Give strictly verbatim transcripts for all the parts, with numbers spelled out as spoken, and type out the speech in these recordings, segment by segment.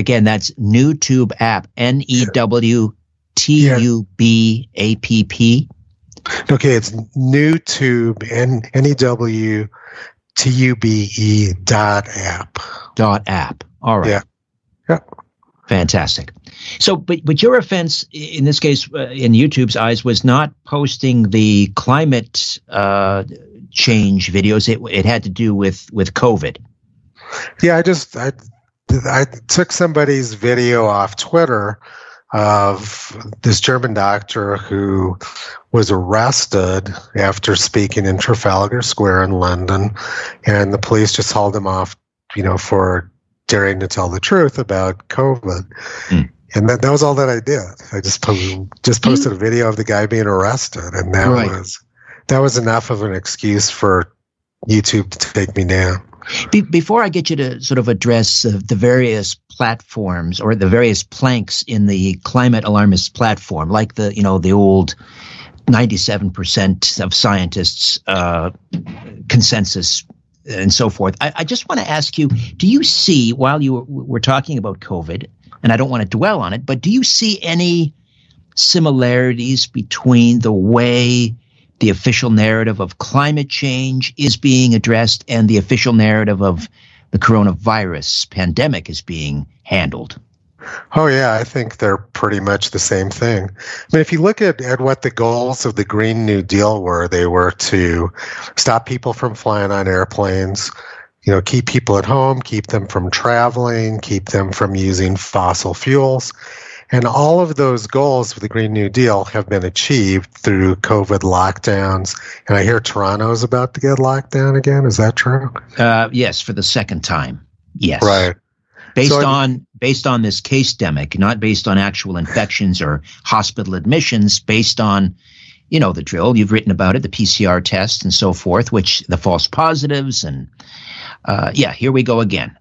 again, that's NewTube app, N E W T U B A P P. Okay, it's NewTube, N E W T U B E dot app. Dot app. All right. Yeah. Yeah. Fantastic. So, but but your offense in this case, uh, in YouTube's eyes, was not posting the climate uh, change videos. It it had to do with with COVID. Yeah, I just I I took somebody's video off Twitter of this German doctor who was arrested after speaking in Trafalgar Square in London, and the police just hauled him off, you know, for daring to tell the truth about COVID. Mm. And that, that was all that I did. I just po- just posted a video of the guy being arrested, and that right. was that was enough of an excuse for YouTube to take me down. Be- before I get you to sort of address uh, the various platforms or the various planks in the climate alarmist platform, like the you know the old ninety-seven percent of scientists uh, consensus and so forth, I, I just want to ask you: do you see, while you were, were talking about COVID, and I don't want to dwell on it, but do you see any similarities between the way the official narrative of climate change is being addressed and the official narrative of the coronavirus pandemic is being handled? Oh, yeah, I think they're pretty much the same thing. I mean, if you look at, at what the goals of the Green New Deal were, they were to stop people from flying on airplanes, you know, keep people at home, keep them from traveling, keep them from using fossil fuels. And all of those goals of the Green New Deal have been achieved through COVID lockdowns. And I hear Toronto is about to get locked down again. Is that true? Uh, yes, for the second time. Yes. Right. Based so, on based on this case-demic, not based on actual infections or hospital admissions, based on, you know, the drill. You've written about it, the P C R test and so forth, which the false positives and, uh, yeah, here we go again.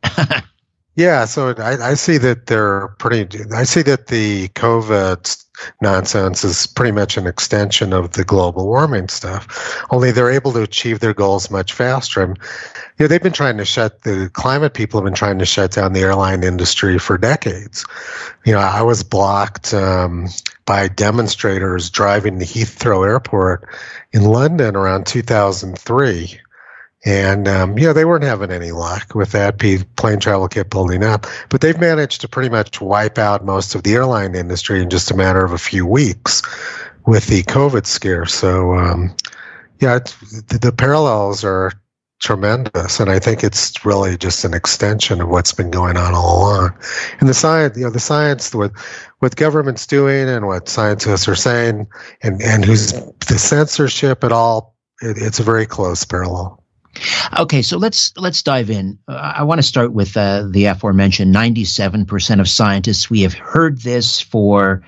Yeah, so I, I see that they're pretty. I see that the COVID nonsense is pretty much an extension of the global warming stuff. Only they're able to achieve their goals much faster. And, you know, they've been trying to shut the climate people have been trying to shut down the airline industry for decades. You know, I was blocked um, by demonstrators driving to Heathrow Airport in London around two thousand three. And, um, you know, they weren't having any luck with that. Plane travel kept building up. But they've managed to pretty much wipe out most of the airline industry in just a matter of a few weeks with the COVID scare. So, um, yeah, it's, the, the parallels are tremendous. And I think it's really just an extension of what's been going on all along. And the science, you know, the science, what, what government's doing and what scientists are saying, and, and who's the censorship at all, it, it's a very close parallel. Okay, so let's let's dive in. Uh, I want to start with uh, the aforementioned ninety-seven percent of scientists. We have heard this for,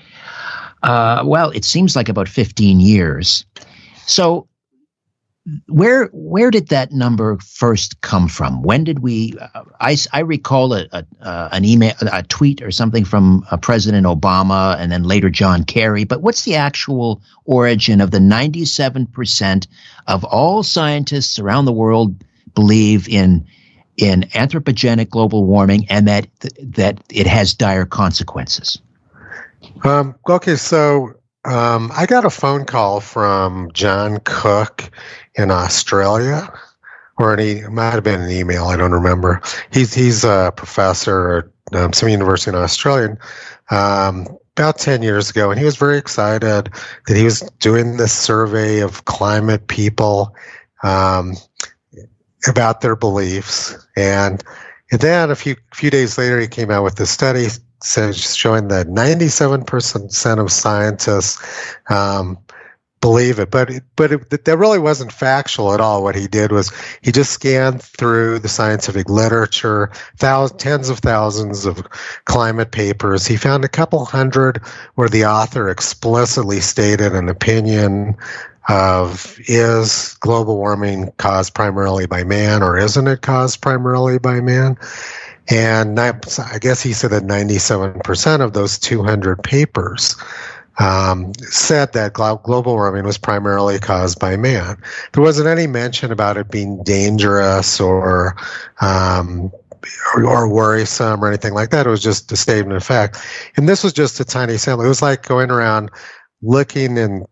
uh, well, it seems like about fifteen years. So where where did that number first come from? When did we? Uh, I, I recall a, a, uh, an email, a tweet or something from uh, President Obama and then later John Kerry. But what's the actual origin of the ninety-seven percent of all scientists around the world believe in in anthropogenic global warming and that that it has dire consequences? Um, okay, so um, I got a phone call from John Cook in Australia, or an e- it might have been an email. I don't remember. He's he's a professor at um, some university in Australia. Um, about ten years ago, and he was very excited that he was doing this survey of climate people um, about their beliefs. And then a few few days later, he came out with this study says, showing that ninety-seven percent of scientists um, believe it. But it, but it, that really wasn't factual at all. What he did was he just scanned through the scientific literature, thousands, tens of thousands of climate papers. He found a couple hundred where the author explicitly stated an opinion of, is global warming caused primarily by man, or isn't it caused primarily by man? And I guess he said that ninety-seven percent of those two hundred papers Um, said that global warming was primarily caused by man. There wasn't any mention about it being dangerous or, um, or, or worrisome or anything like that. It was just a statement of fact. And this was just a tiny sample. It was like going around looking in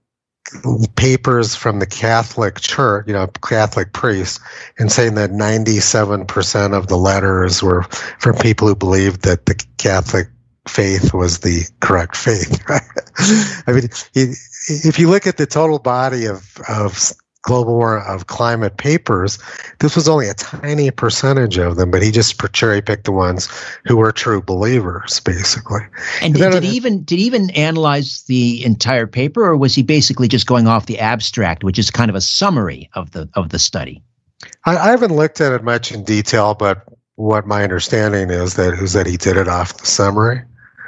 papers from the Catholic Church, you know, Catholic priests, and saying that ninety-seven percent of the letters were from people who believed that the Catholic faith was the correct faith. Right? I mean, if you look at the total body of, of global war of climate papers, this was only a tiny percentage of them, but he just cherry picked the ones who were true believers, basically. And, and did, did he even did he even analyze the entire paper, or was he basically just going off the abstract, which is kind of a summary of the of the study? I, I haven't looked at it much in detail, but what my understanding is that is that he did it off the summary.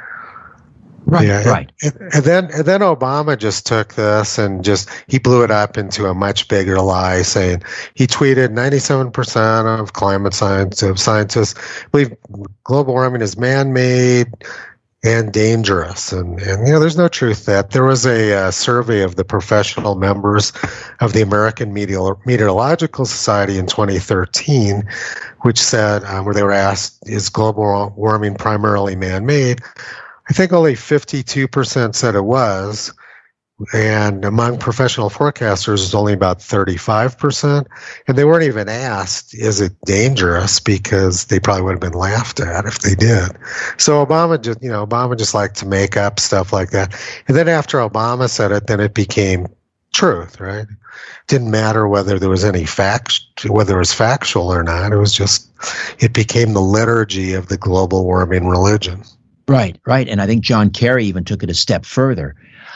Right, yeah, right. And, and then and then Obama just took this and just he blew it up into a much bigger lie, saying he tweeted ninety-seven percent of climate science of scientists believe global warming is man-made and dangerous. And, and you know, there's no truth to that. There was a uh, survey of the professional members of the American Meteor- Meteorological Society in twenty thirteen, which said, um, where they were asked, is global warming primarily man-made? I think only fifty-two percent said it was, and among professional forecasters, it was only about thirty-five percent. And they weren't even asked, is it dangerous? Because they probably would have been laughed at if they did. So Obama just, you know, Obama just liked to make up stuff like that. And then after Obama said it, then it became truth, right? Didn't matter whether there was any fact, whether it was factual or not. It was just, it became the liturgy of the global warming religion. Right, right. And I think John Kerry even took it a step further.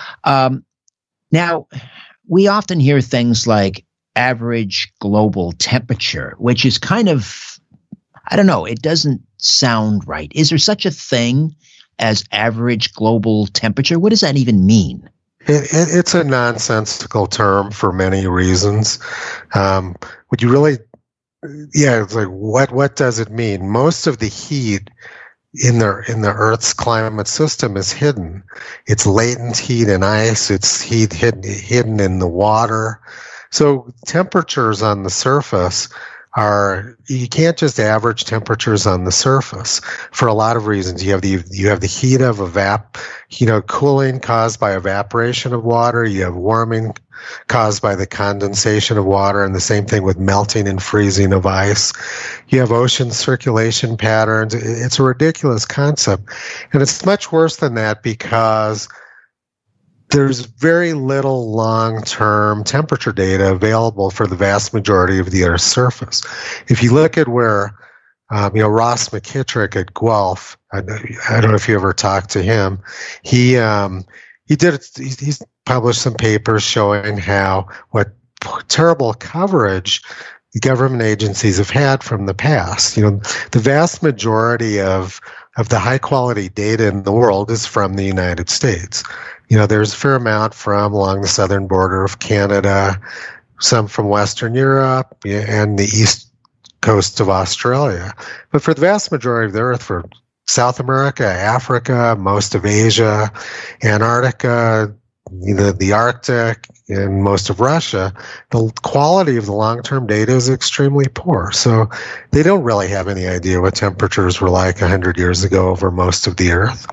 Um, now, we often hear things like average global temperature, which is kind of, I don't know, it doesn't sound right. Is there such a thing as average global temperature? What does that even mean? It, it, it's a nonsensical term for many reasons. Um, would you really, yeah, it's like, what, what does it mean? Most of the heat in the in the Earth's climate system is hidden. It's latent heat in ice. It's heat hidden, hidden in the water. So temperatures on the surface are, you can't just average temperatures on the surface for a lot of reasons. You have the you have the heat of evap, you know, cooling caused by evaporation of water. You have warming caused by the condensation of water, and the same thing with melting and freezing of ice. You have ocean circulation patterns. It's a ridiculous concept. And it's much worse than that because there's very little long-term temperature data available for the vast majority of the Earth's surface. If you look at where, um, you know, Ross McKittrick at Guelph, I, I don't know if you ever talked to him, he um, he did he's published some papers showing how what terrible coverage the government agencies have had from the past. You know, the vast majority of of the high-quality data in the world is from the United States. You know, there's a fair amount from along the southern border of Canada, some from Western Europe, and the east coast of Australia. But for the vast majority of the Earth, for South America, Africa, most of Asia, Antarctica, you know, the Arctic, and most of Russia, the quality of the long-term data is extremely poor. So they don't really have any idea what temperatures were like one hundred years ago over most of the Earth.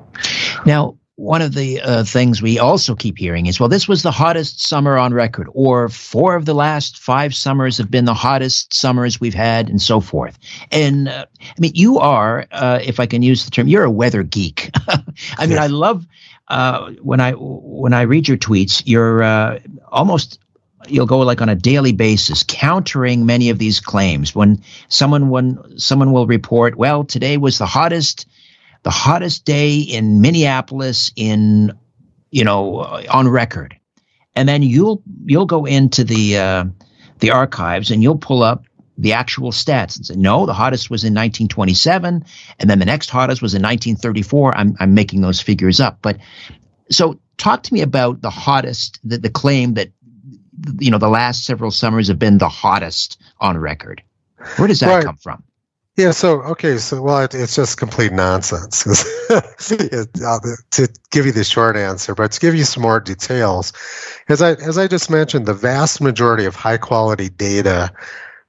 Now, one of the uh, things we also keep hearing is, well, this was the hottest summer on record, or four of the last five summers have been the hottest summers we've had, and so forth. And uh, I mean, you are, uh, if I can use the term, you're a weather geek. I mean, yeah. I love uh, when I when I read your tweets. You're uh, almost you'll go like on a daily basis countering many of these claims. When someone when someone will report, well, today was the hottest. The hottest day in Minneapolis in, you know, uh, on record, and then you'll you'll go into the uh, the archives and you'll pull up the actual stats and say, no, the hottest was in nineteen twenty-seven, and then the next hottest was in nineteen thirty-four. I'm I'm making those figures up, but so talk to me about the hottest, the, the claim that, you know, the last several summers have been the hottest on record. Where does that right. come from? Yeah, so, okay, so, well, it, it's just complete nonsense it, uh, to give you the short answer, but to give you some more details, as I, as I just mentioned, the vast majority of high-quality data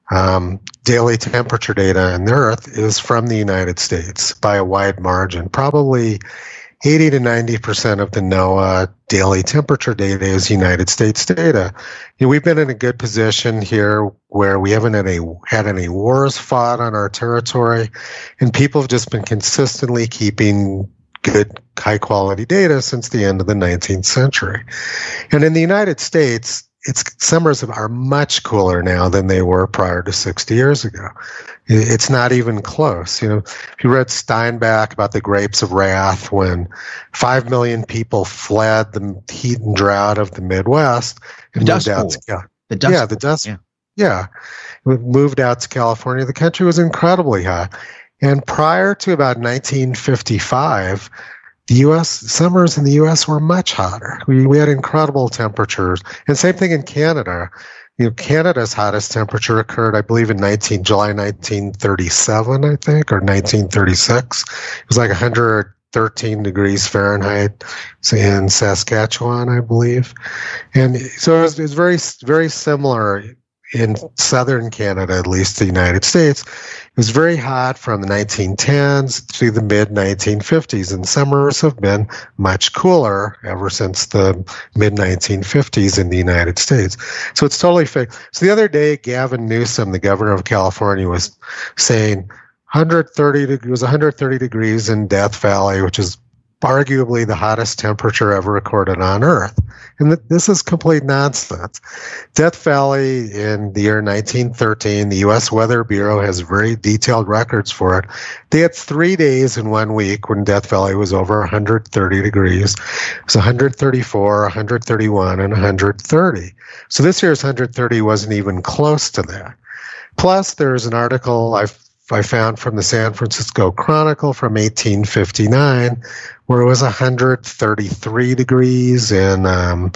um, daily temperature data on the Earth is from the United States by a wide margin. Probably eighty to ninety percent of the NOAA daily temperature data is United States data. You know, we've been in a good position here where we haven't had any, had any wars fought on our territory, and people have just been consistently keeping good, high-quality data since the end of the nineteenth century. And in the United States, its summers are much cooler now than they were prior to sixty years ago. It's not even close. You know, if you read Steinbeck about the Grapes of Wrath, when five million people fled the heat and drought of the Midwest and the moved out to Cal- the dust yeah, the dust, yeah. yeah, moved out to California. The country was incredibly hot, and prior to about nineteen fifty-five. The U S summers in the U S were much hotter. We we had incredible temperatures, and same thing in Canada. You know, Canada's hottest temperature occurred, I believe, in nineteen July nineteen thirty-seven, I think, or nineteen thirty-six. It was like one hundred thirteen degrees Fahrenheit in Saskatchewan, I believe, and so it was, it was very very similar in southern Canada, at least the United States. It was very hot from the nineteen tens to the mid nineteen fifties, and summers have been much cooler ever since the mid nineteen fifties in the United States. So it's totally fake. So the other day, Gavin Newsom, the governor of California, was saying one hundred thirty, it was one hundred thirty degrees in Death Valley, which is arguably the hottest temperature ever recorded on Earth. And th- this is complete nonsense. Death Valley in the year nineteen thirteen, the U S Weather Bureau has very detailed records for it. They had three days in one week when Death Valley was over one hundred thirty degrees. It was one hundred thirty-four, one hundred thirty-one, and one hundred thirty. So this year's one hundred thirty wasn't even close to that. Plus, there's an article I've I found from the San Francisco Chronicle from eighteen fifty-nine, where it was one hundred thirty-three degrees in um,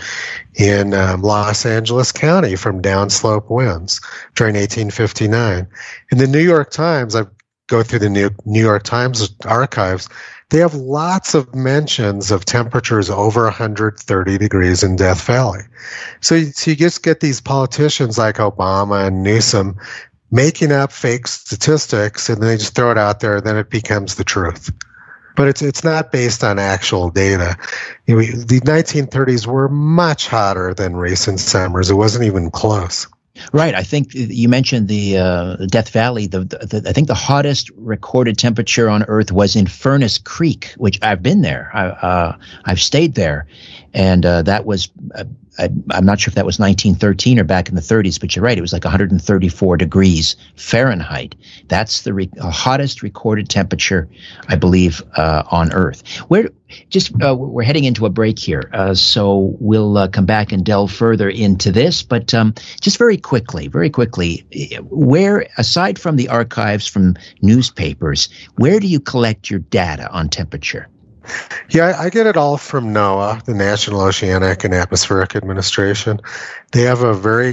in um, Los Angeles County from downslope winds during eighteen fifty-nine. In the New York Times, I go through the New New York Times archives. They have lots of mentions of temperatures over one hundred thirty degrees in Death Valley. So you, so you just get these politicians like Obama and Newsom making up fake statistics, and then they just throw it out there, and then it becomes the truth. But it's it's not based on actual data. You know, the nineteen thirties were much hotter than recent summers. It wasn't even close. Right. I think you mentioned the uh, Death Valley. The, the I think the hottest recorded temperature on Earth was in Furnace Creek, which I've been there. I, uh, I've stayed there, and uh, that was uh, I, I'm not sure if that was nineteen thirteen or back in the thirties. But you're right; it was like one hundred thirty-four degrees Fahrenheit. That's the re- hottest recorded temperature, I believe, uh, on Earth. Where just uh, we're heading into a break here, uh, so we'll uh, come back and delve further into this. But um, just very quickly, very quickly, where, aside from the archives from newspapers, where do you collect your data on temperature? Yeah, I get it all from NOAA, the National Oceanic and Atmospheric Administration. They have a very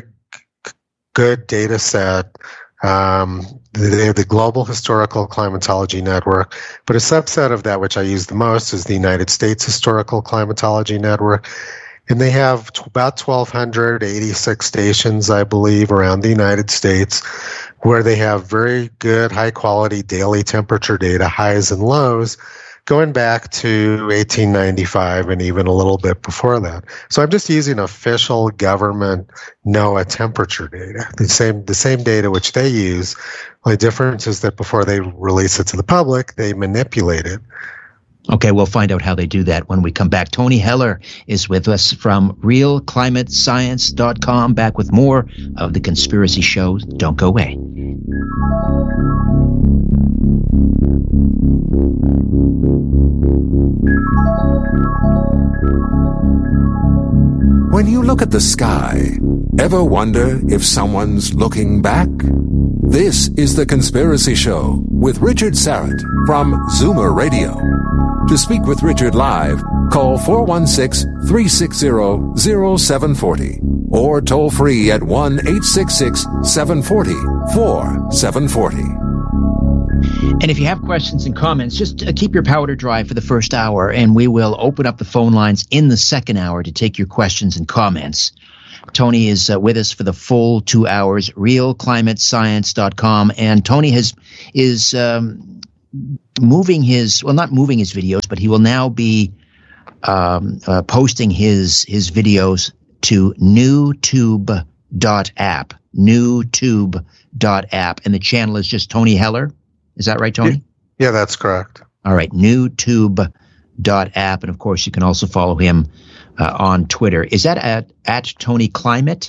good data set. Um, they have the Global Historical Climatology Network, but a subset of that, which I use the most, is the United States Historical Climatology Network. And they have t- about twelve eighty-six stations, I believe, around the United States, where they have very good, high-quality daily temperature data, highs and lows, going back to eighteen ninety-five and even a little bit before that. So I'm just using official government NOAA temperature data, the same the same data which they use. The difference is that before they release it to the public, they manipulate it. Okay, we'll find out how they do that when we come back. Tony Heller is with us from real climate science dot com, back with more of The Conspiracy Show. Don't go away. When you look at the sky, ever wonder if someone's looking back? This is The Conspiracy Show with Richard Syrett from Zoomer Radio. To speak with Richard live, call four one six, three six zero, zero seven four zero or toll free at one eight six six, seven four zero, four seven four zero. And if you have questions and comments, just uh, keep your powder dry for the first hour, and we will open up the phone lines in the second hour to take your questions and comments. Tony is uh, with us for the full two hours, real climate science dot com. And Tony has is um, moving his, well, not moving his videos, but he will now be um, uh, posting his his videos to newtube dot app, newtube dot app. And the channel is just Tony Heller. Is that right, Tony? Yeah, that's correct. All right, newtube dot app. And, of course, you can also follow him Uh, on Twitter. Is that at, at Tony Climate?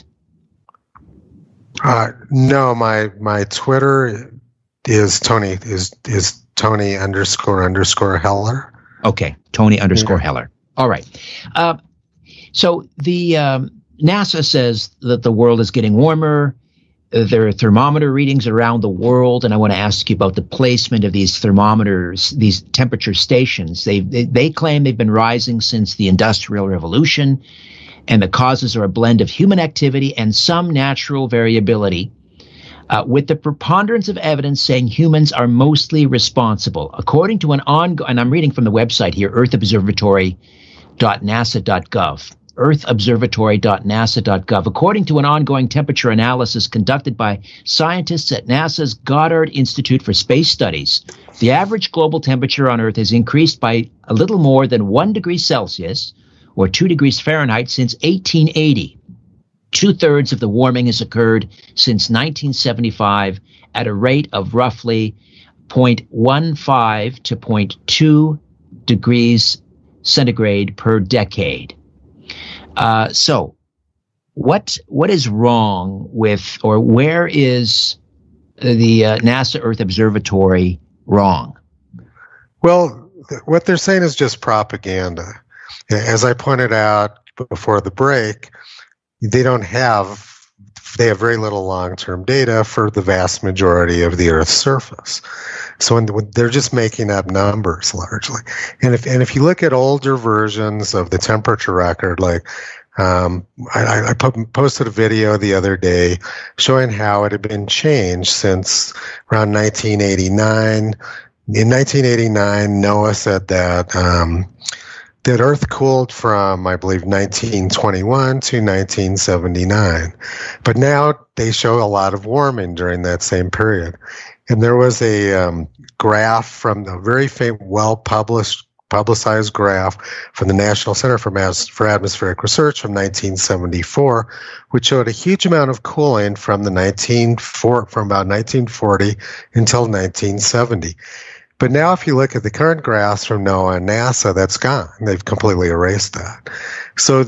Uh, no, my my Twitter is Tony is is Tony underscore underscore Heller. Okay, Tony underscore yeah. Heller. All right. Uh, so the um, NASA says that the world is getting warmer. Uh, there are thermometer readings around the world, and I want to ask you about the placement of these thermometers, these temperature stations. They, they they claim they've been rising since the Industrial Revolution, and the causes are a blend of human activity and some natural variability, uh, with the preponderance of evidence saying humans are mostly responsible. According to an ongoing, and I'm reading from the website here, earth observatory dot nasa dot gov. earth observatory dot nasa dot gov. According to an ongoing temperature analysis conducted by scientists at NASA's Goddard Institute for Space Studies, the average global temperature on Earth has increased by a little more than one degree Celsius, or two degrees Fahrenheit, since eighteen eighty. Two-thirds of the warming has occurred since nineteen seventy-five at a rate of roughly zero point one five to zero point two degrees centigrade per decade. Uh, so what what is wrong with, or where is the uh, NASA Earth Observatory wrong? Well, th- what they're saying is just propaganda. As I pointed out before the break, they don't have, they have very little long-term data for the vast majority of the Earth's surface. So when, when they're just making up numbers largely. And if and if you look at older versions of the temperature record, like um, I, I po- posted a video the other day showing how it had been changed since around nineteen eighty-nine. In nineteen eighty-nine, NOAA said that um, that Earth cooled from, I believe, nineteen twenty-one to nineteen seventy-nine. But now they show a lot of warming during that same period. And there was a um, graph from the very famous, well-published, publicized graph from the National Center for, Mass- for Atmospheric Research from nineteen seventy-four, which showed a huge amount of cooling from the nineteen from about nineteen forty until nineteen seventy. But now, if you look at the current graphs from NOAA and NASA, that's gone. They've completely erased that. So,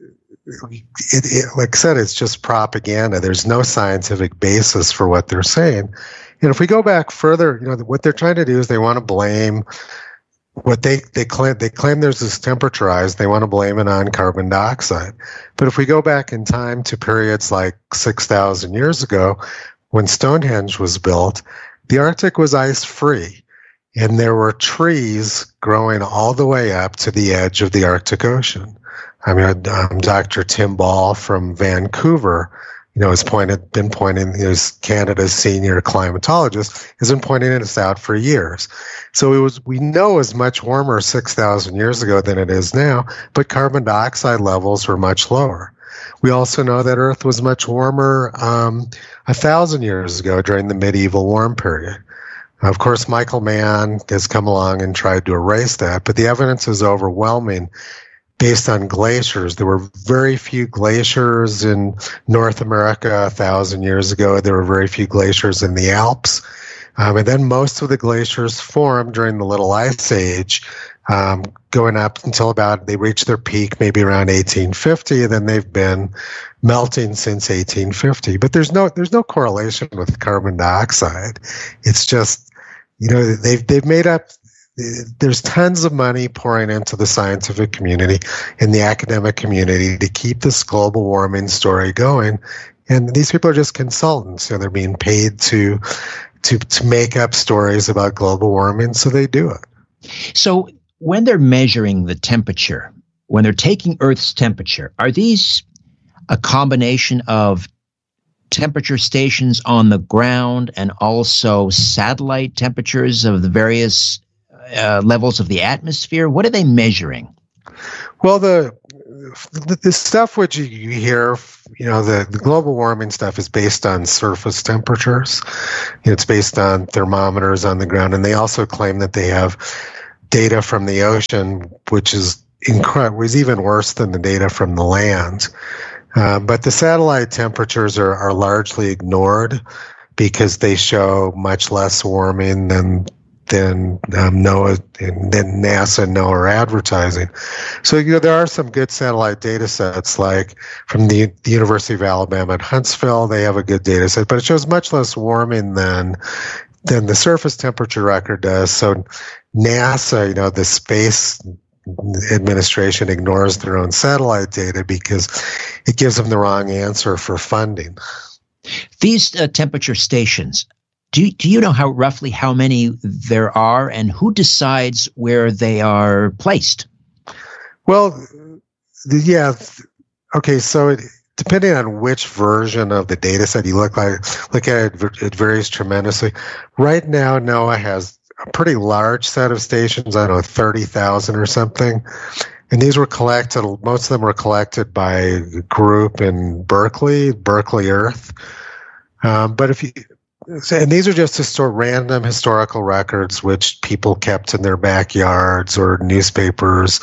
it, it, like I said, it's just propaganda. There's no scientific basis for what they're saying. And if we go back further, you know, what they're trying to do is they want to blame what they, they claim, they claim there's this temperature rise. They want to blame it on carbon dioxide. But if we go back in time to periods like six thousand years ago, when Stonehenge was built, the Arctic was ice-free. And there were trees growing all the way up to the edge of the Arctic Ocean. I mean, um, Doctor Tim Ball from Vancouver, you know, has pointed, been pointing, you know, Canada's senior climatologist, has been pointing this out for years. So it was, we know it was much warmer six thousand years ago than it is now, but carbon dioxide levels were much lower. We also know that Earth was much warmer um, a thousand years ago during the medieval warm period. Of course, Michael Mann has come along and tried to erase that, but the evidence is overwhelming based on glaciers. There were very few glaciers in North America a thousand years ago. There were very few glaciers in the Alps. Um, and then most of the glaciers formed during the Little Ice Age, um, going up until about, they reached their peak maybe around eighteen fifty, and then they've been melting since eighteen fifty. But there's no there's no correlation with carbon dioxide. It's just, you know, they've they've made up. There's tons of money pouring into the scientific community and the academic community to keep this global warming story going. And these people are just consultants. You know, they're being paid to to to make up stories about global warming, so they do it. So when they're measuring the temperature, when they're taking Earth's temperature, are these a combination of temperature stations on the ground and also satellite temperatures of the various uh, levels of the atmosphere? What are they measuring? Well, the the, the stuff which you, you hear, you know, the, the global warming stuff is based on surface temperatures. You know, it's based on thermometers on the ground, and they also claim that they have data from the ocean, which is incredible, was even worse than the data from the land. Uh, but the satellite temperatures are, are largely ignored because they show much less warming than than um, NOAA and than NASA and NOAA are advertising. So, you know, there are some good satellite data sets, like from the, the University of Alabama at Huntsville. They have a good data set, but it shows much less warming than than the surface temperature record does. So NASA, you know, the Space Administration ignores their own satellite data because it gives them the wrong answer for funding. These uh, temperature stations, do, do you know how roughly how many there are, and who decides where they are placed? Well, the, yeah, okay, so it, depending on which version of the data set you look like, look at it, it varies tremendously. Right now, NOAA has a pretty large set of stations, I don't know, thirty thousand or something. And these were collected, most of them were collected by a group in Berkeley, Berkeley Earth. Um, but if you, and these are just histor- random historical records which people kept in their backyards or newspapers.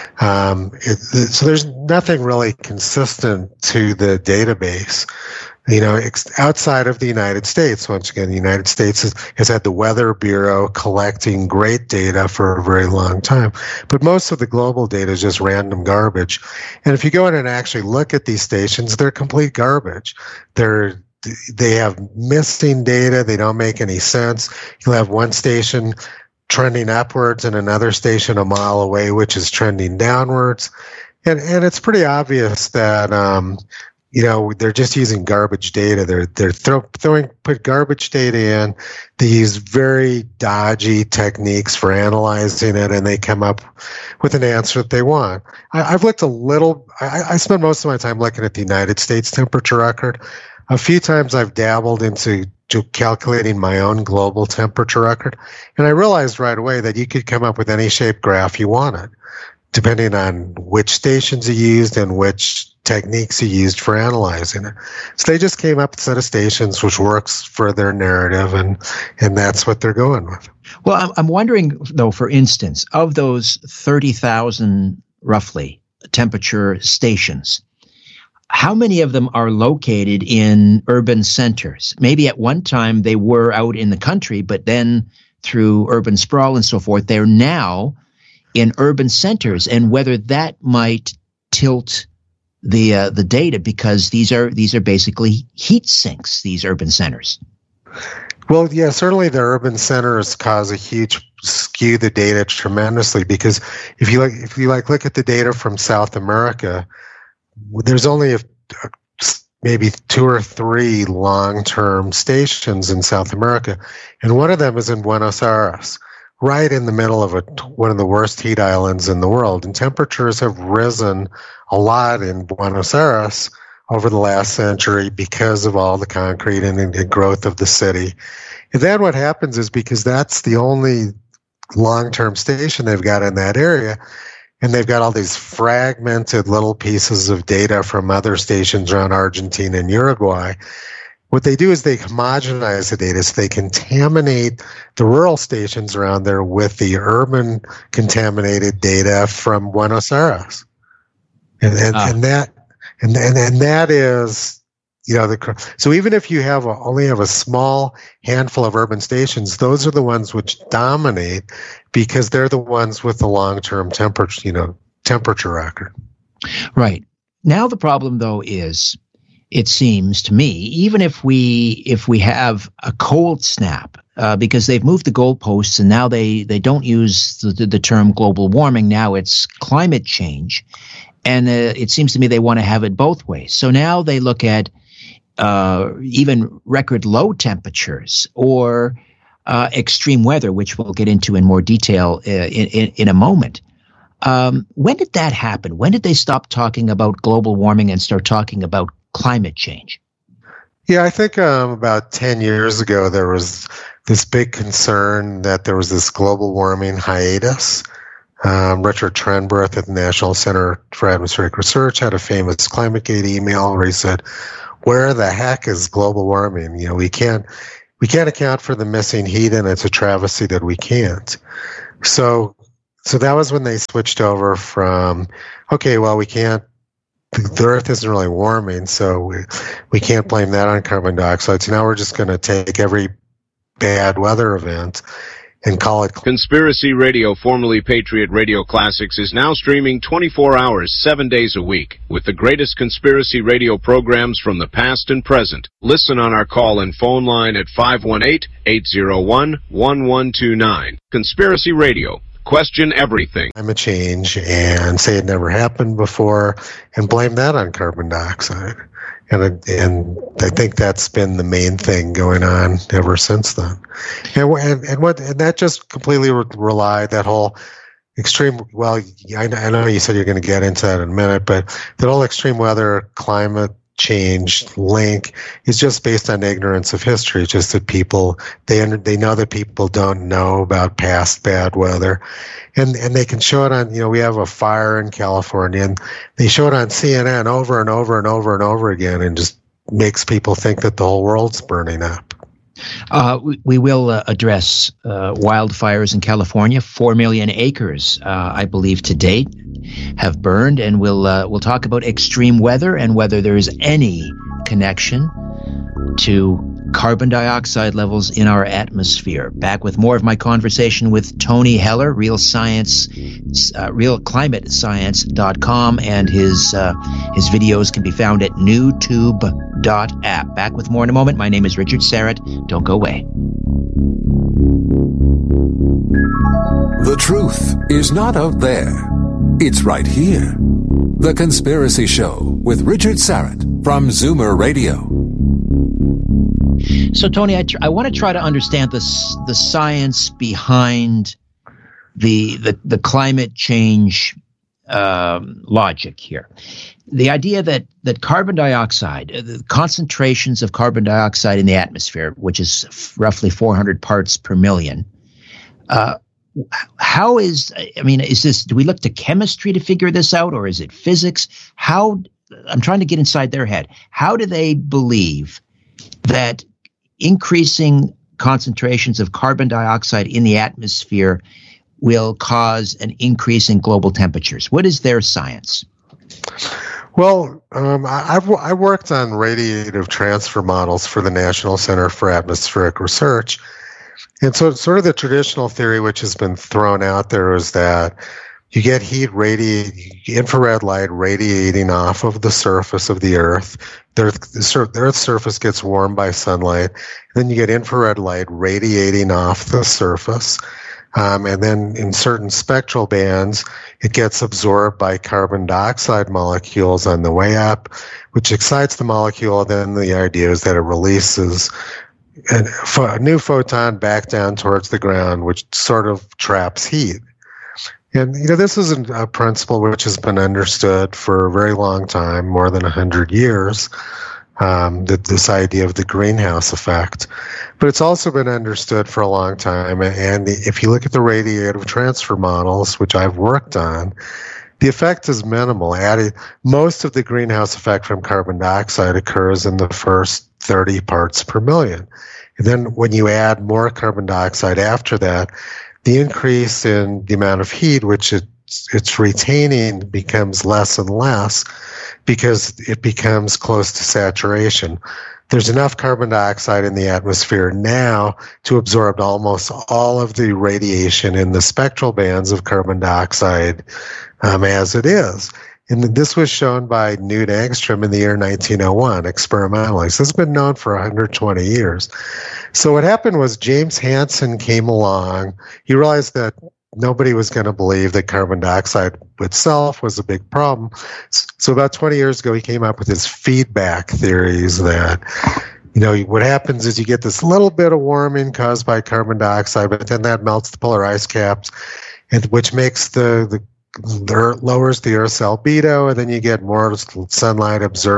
Um, it, so there's nothing really consistent to the database. You know, ex- outside of the United States, once again, the United States has, has had the Weather Bureau collecting great data for a very long time. But most of the global data is just random garbage. And if you go in and actually look at these stations, they're complete garbage. They're They have missing data. They don't make any sense. You'll have one station trending upwards and another station a mile away, which is trending downwards. And and it's pretty obvious that, um, you know, they're just using garbage data. They're they're throw, throwing put garbage data in. They use very dodgy techniques for analyzing it, and they come up with an answer that they want. I, I've looked a little. I, I spend most of my time looking at the United States temperature record. A few times I've dabbled into calculating my own global temperature record, and I realized right away that you could come up with any shape graph you wanted, depending on which stations you used and which techniques you used for analyzing it. So they just came up with a set of stations which works for their narrative, and and that's what they're going with. Well, I'm, I'm wondering, though, for instance, of those thirty thousand, roughly, temperature stations, how many of them are located in urban centers? Maybe at one time they were out in the country, but then through urban sprawl and so forth, they're now in urban centers, and whether that might tilt the uh, the data, because these are these are basically heat sinks, these urban centers. Well, yeah, certainly the urban centers cause a huge skew the data tremendously, because if you like if you like look at the data from South America, there's only a, a, maybe two or three long-term stations in South America, and one of them is in Buenos Aires, right in the middle of a, one of the worst heat islands in the world. And temperatures have risen a lot in Buenos Aires over the last century because of all the concrete and the growth of the city. And then what happens is, because that's the only long-term station they've got in that area, and they've got all these fragmented little pieces of data from other stations around Argentina and Uruguay. What they do is they homogenize the data, so they contaminate the rural stations around there with the urban contaminated data from Buenos Aires. And and, ah. and that and, and and that is, you know, the so even if you have a, only have a small handful of urban stations, those are the ones which dominate, because they're the ones with the long-term temperature, you know, temperature record. Right. Now the problem, though, is, it seems to me, even if we if we have a cold snap, uh, because they've moved the goalposts, and now they they don't use the, the term global warming. Now it's climate change, and uh, it seems to me they want to have it both ways. So now they look at uh, even record low temperatures or uh, extreme weather, which we'll get into in more detail uh, in, in in a moment. Um, when did that happen? When did they stop talking about global warming and start talking about climate change? Yeah, I think um, about ten years ago, there was this big concern that there was this global warming hiatus. Um, Richard Trenberth at the National Center for Atmospheric Research had a famous ClimateGate email where he said, "Where the heck is global warming? You know, we can't we can't account for the missing heat, and it's a travesty that we can't." So, so that was when they switched over from, okay, well, we can't. The Earth isn't really warming, so we we can't blame that on carbon dioxide. So now we're just going to take every bad weather event and call it Conspiracy Radio, formerly Patriot Radio Classics, is now streaming twenty-four hours, seven days a week, with the greatest conspiracy radio programs from the past and present. Listen on our call and phone line at five one eight, eight zero one, one one two nine. Conspiracy Radio. Question everything. Climate change and say it never happened before and blame that on carbon dioxide. And, and I think that's been the main thing going on ever since then. And, and, and what and that just completely re- relied, that whole extreme, well, I, I know you said you're going to get into that in a minute, but that whole extreme weather, climate change link is just based on ignorance of history, just that people, they they know that people don't know about past bad weather. And and they can show it on, you know, we have a fire in California, and they show it on C N N over and over and over and over again, and just makes people think that the whole world's burning up. Uh, we, we will uh, address uh, wildfires in California. Four million acres, uh, I believe, to date have burned, and we'll uh, we'll talk about extreme weather and whether there is any connection to carbon dioxide levels in our atmosphere. Back with more of my conversation with Tony Heller, Real Science, uh, real climate science dot com, and his uh, his videos can be found at newtube dot app. Back with more in a moment. My name is Richard Syrett. Don't go away. The truth is not out there. It's right here. The Conspiracy Show with Richard Syrett from Zoomer Radio. So, Tony, I, tr- I want to try to understand the the science behind the the, the climate change um, logic here. The idea that that carbon dioxide, the concentrations of carbon dioxide in the atmosphere, which is f- roughly four hundred parts per million, uh, how is, I mean, is this, do we look to chemistry to figure this out, or is it physics? How, I'm trying to get inside their head. How do they believe that increasing concentrations of carbon dioxide in the atmosphere will cause an increase in global temperatures? What is their science? Well, um, I, I've I worked on radiative transfer models for the National Center for Atmospheric Research. And so sort of the traditional theory which has been thrown out there is that you get heat radiate, infrared light radiating off of the surface of the Earth. The, Earth, the Earth's surface gets warmed by sunlight. Then you get infrared light radiating off the surface. Um, and then in certain spectral bands, it gets absorbed by carbon dioxide molecules on the way up, which excites the molecule. Then the idea is that it releases a, a new photon back down towards the ground, which sort of traps heat. And, you know, this is a principle which has been understood for a very long time, more than one hundred years, um, that this idea of the greenhouse effect. But it's also been understood for a long time. And if you look at the radiative transfer models, which I've worked on, the effect is minimal. Added, most of the greenhouse effect from carbon dioxide occurs in the first thirty parts per million. And then when you add more carbon dioxide after that, the increase in the amount of heat which it, it's retaining becomes less and less because it becomes close to saturation. There's enough carbon dioxide in the atmosphere now to absorb almost all of the radiation in the spectral bands of carbon dioxide um, as it is. And this was shown by Knut Angstrom in the year nineteen oh one experimentally. So it's been known for one hundred twenty years. So what happened was James Hansen came along. He realized that nobody was going to believe that carbon dioxide itself was a big problem. So about twenty years ago, he came up with his feedback theories that, you know, what happens is you get this little bit of warming caused by carbon dioxide, but then that melts the polar ice caps, and which makes the, the, the lowers the Earth's albedo, and then you get more sunlight absorbed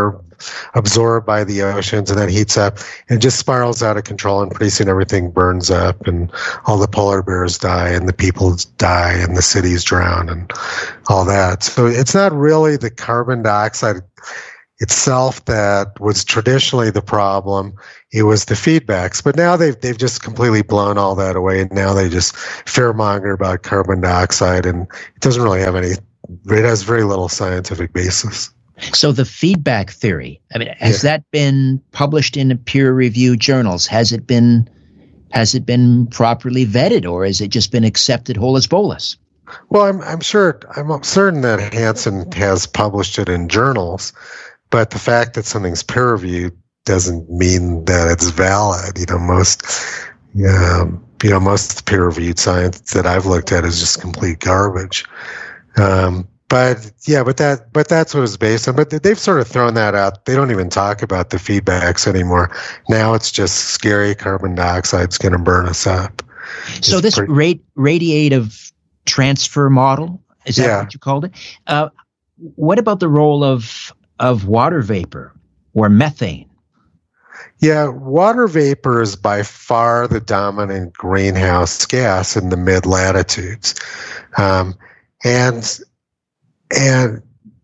absorbed by the oceans, and then heats up and just spirals out of control, and pretty soon everything burns up and all the polar bears die and the people die and the cities drown and all that. So it's not really the carbon dioxide itself that was traditionally the problem. It was the feedbacks, but now they've they've just completely blown all that away, and now they just fearmonger about carbon dioxide, and it doesn't really have any. It has very little scientific basis. So the feedback theory, I mean, has Yeah. that been published in peer-reviewed journals? Has it been has it been properly vetted, or has it just been accepted holus bolus? Well, I'm I'm sure I'm certain that Hansen has published it in journals, but the fact that something's peer-reviewed doesn't mean that it's valid. You know, most um, you know most peer-reviewed science that I've looked at is just complete garbage. Um, but yeah, but that but that's what it's based on. But they've sort of thrown that out. They don't even talk about the feedbacks anymore. Now it's just scary carbon dioxide's going to burn us up. So It's this pretty- rate, radiative transfer model, is that Yeah. what you called it? Uh, what about the role of of water vapor or methane? Yeah, water vapor is by far the dominant greenhouse gas in the mid latitudes, um, and and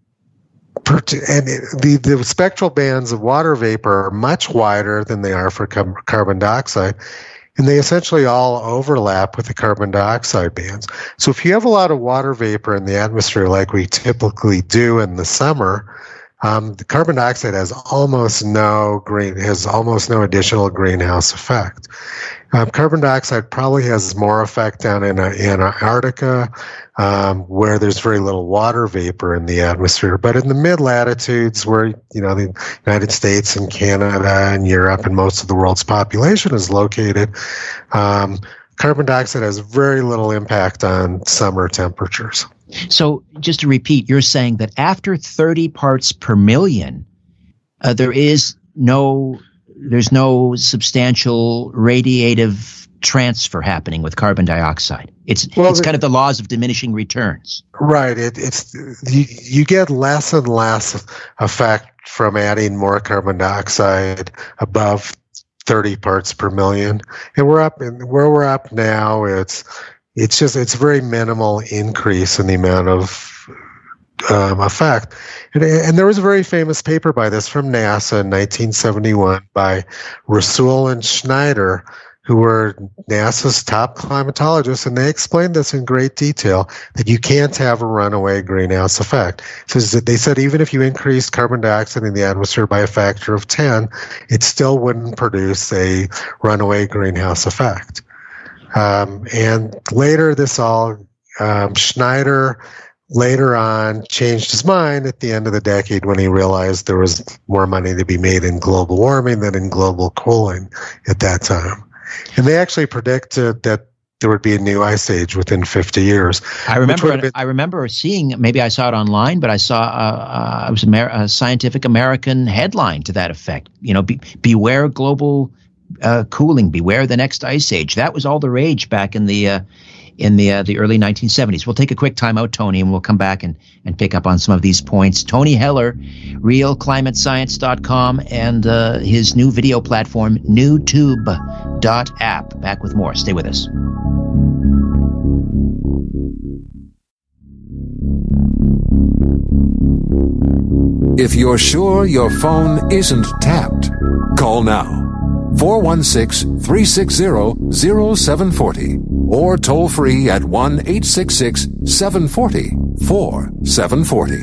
and the the spectral bands of water vapor are much wider than they are for car- carbon dioxide, and they essentially all overlap with the carbon dioxide bands. So if you have a lot of water vapor in the atmosphere, like we typically do in the summer, Um, the carbon dioxide has almost no green has almost no additional greenhouse effect. Um, carbon dioxide probably has more effect down in, uh, in Antarctica, um, where there's very little water vapor in the atmosphere. But in the mid latitudes, where you know the United States and Canada and Europe and most of the world's population is located, um, carbon dioxide has very little impact on summer temperatures. So just to repeat, you're saying that after thirty parts per million, uh, there is no, there's no substantial radiative transfer happening with carbon dioxide. It's Well, it's the- kind of the laws of diminishing returns. Right. It, it's you, you get less and less effect from adding more carbon dioxide above thirty parts per million, and we're up in where we're up now. It's it's just it's a very minimal increase in the amount of um, effect. And, and there was a very famous paper by this from NASA in nineteen seventy-one by Rasool and Schneider, who were NASA's top climatologists, and they explained this in great detail, that you can't have a runaway greenhouse effect. So they said even if you increase carbon dioxide in the atmosphere by a factor of ten, it still wouldn't produce a runaway greenhouse effect. Um, and later this all, um, Schneider later on changed his mind at the end of the decade when he realized there was more money to be made in global warming than in global cooling at that time. And they actually predicted that there would be a new ice age within fifty years. I remember. been, I remember seeing. Maybe I saw it online, but I saw uh, uh, it was Amer- a Scientific American headline to that effect. You know, be, beware global uh, cooling. Beware the next ice age. That was all the rage back in the uh, in the uh, the early nineteen seventies. We'll take a quick time out, Tony, and we'll come back and and pick up on some of these points. Tony Heller, real climate science dot com, and uh, his new video platform, newtube dot app. Back with more. Stay with us. If you're sure your phone isn't tapped, call now. four one six, three six zero, zero seven four zero or toll free at one eight six six, seven four zero, four seven four zero.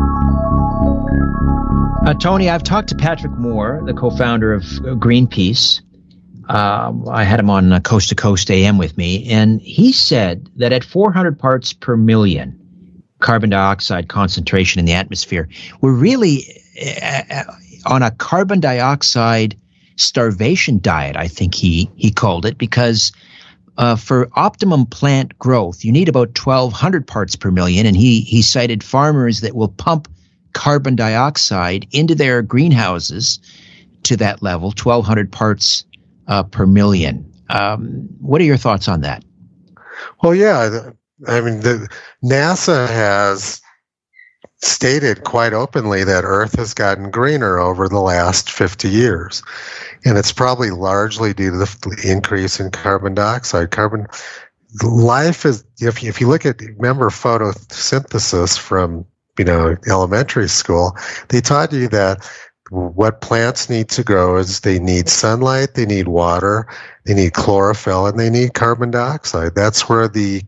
Uh, Tony, I've talked to Patrick Moore, the co-founder of Greenpeace. Uh, I had him on uh, Coast to Coast A M with me, and he said that at four hundred parts per million carbon dioxide concentration in the atmosphere, we're really uh, on a carbon dioxide starvation diet, I think he, he called it, because uh, for optimum plant growth, you need about twelve hundred parts per million, and he, he cited farmers that will pump carbon dioxide into their greenhouses to that level, twelve hundred parts uh, per million. Um, what are your thoughts on that? Well, yeah, I mean, the, NASA has stated quite openly that Earth has gotten greener over the last fifty years. And it's probably largely due to the increase in carbon dioxide. Carbon life is, if you, if you look at, remember photosynthesis from, you know, elementary school, they taught you that what plants need to grow is they need sunlight, they need water, they need chlorophyll, and they need carbon dioxide. That's where the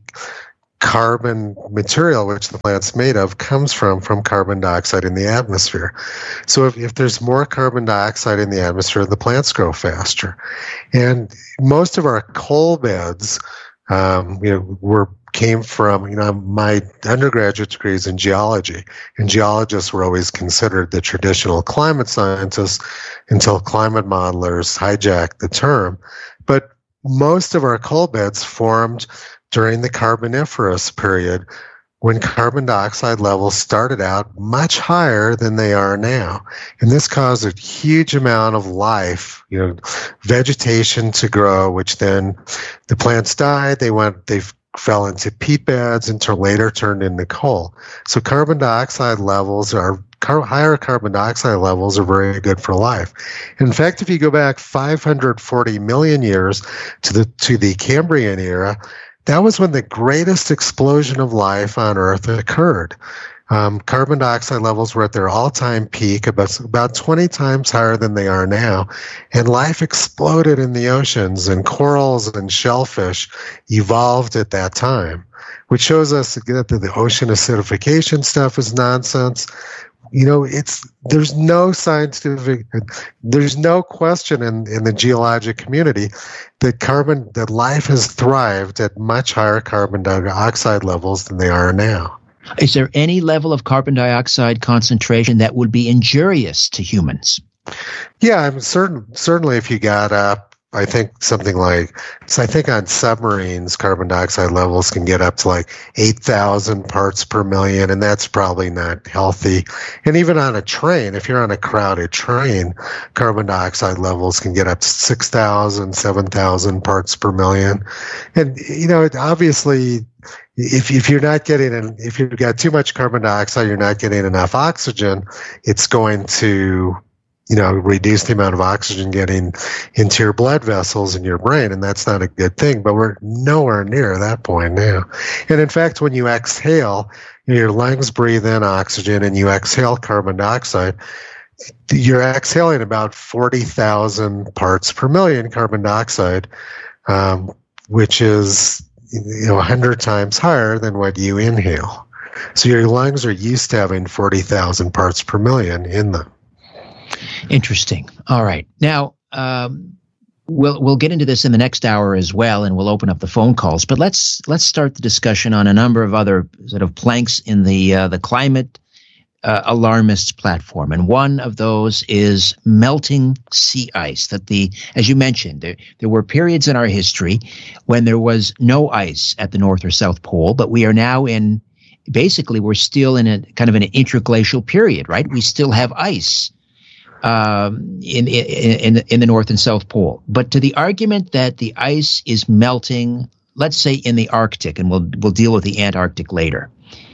carbon material, which the plant's made of, comes from, from carbon dioxide in the atmosphere. So if, if there's more carbon dioxide in the atmosphere, the plants grow faster. And most of our coal beds, um, you know, were came from, you know, my undergraduate degree is in geology, and geologists were always considered the traditional climate scientists until climate modelers hijacked the term. But most of our coal beds formed during the Carboniferous period, when carbon dioxide levels started out much higher than they are now. And this caused a huge amount of life, you know, vegetation to grow, which then the plants died, they went, they fell into peat beds until later turned into coal. So carbon dioxide levels are, car, higher carbon dioxide levels are very good for life. In fact, if you go back five hundred forty million years to the, to the Cambrian era, that was when the greatest explosion of life on Earth occurred. Um, carbon dioxide levels were at their all-time peak, about, about twenty times higher than they are now, and life exploded in the oceans, and corals and shellfish evolved at that time, which shows us that the ocean acidification stuff is nonsense. You know, it's there's no scientific, there's no question in, in the geologic community that carbon, that life has thrived at much higher carbon dioxide levels than they are now. Is there any level of carbon dioxide concentration that would be injurious to humans? Yeah, I'm certain. Certainly, if you got up, I think something like, so I think on submarines, carbon dioxide levels can get up to like eight thousand parts per million, and that's probably not healthy. And even on a train, if you're on a crowded train, carbon dioxide levels can get up to six thousand, seven thousand parts per million. And, you know, it obviously, if if you're not getting, an, if you've got too much carbon dioxide, you're not getting enough oxygen, it's going to, you know, reduce the amount of oxygen getting into your blood vessels in your brain, and that's not a good thing. But we're nowhere near that point now. And in fact, when you exhale, you know, your lungs breathe in oxygen and you exhale carbon dioxide, you're exhaling about forty thousand parts per million carbon dioxide, um, which is, you know, one hundred times higher than what you inhale. So your lungs are used to having forty thousand parts per million in them. Interesting. All right. Now, um, we'll we'll get into this in the next hour as well, and we'll open up the phone calls. But let's let's start the discussion on a number of other sort of planks in the uh, the climate uh, alarmists platform, and one of those is melting sea ice. That the, as you mentioned, there there were periods in our history when there was no ice at the North or South Pole, but we are now in, basically, we're still in a kind of an interglacial period, right? We still have ice Um, in, in, in the North and South Pole. But to the argument that the ice is melting, let's say in the Arctic, and we'll we'll deal with the Antarctic later.